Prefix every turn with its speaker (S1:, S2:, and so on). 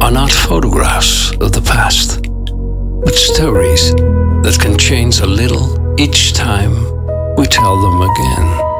S1: are not photographs of the past, but stories that can change a little each time we tell them again.